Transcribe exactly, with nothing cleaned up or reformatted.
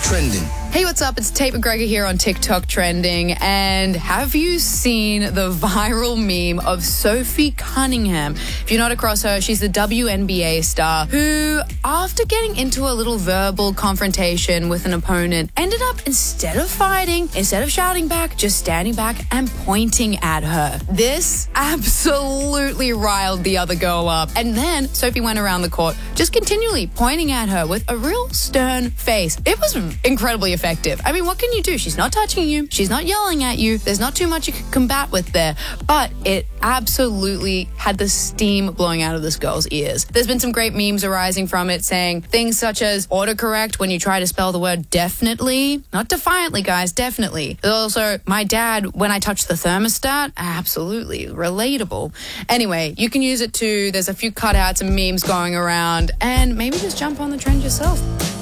Trending. Hey, what's up? It's Tate McGregor here on TikTok Trending. And have you seen the viral meme of Sophie Cunningham? If you're not across her, she's the W N B A star who, after getting into a little verbal confrontation with an opponent, ended up, instead of fighting, instead of shouting back, just standing back and pointing at her. This absolutely riled the other girl up. And then Sophie went around the court, just continually pointing at her with a real stern face. It was incredibly effective. I mean, what can you do? She's not touching you. She's not yelling at you. There's not too much you can combat with there. But it absolutely had the steam blowing out of this girl's ears. There's been some great memes arising from it saying things such as autocorrect when you try to spell the word definitely. Not defiantly, guys, definitely. There's also my dad when I touch the thermostat. Absolutely relatable. Anyway, you can use it too. There's a few cutouts and memes going around, and maybe just jump on the trend yourself.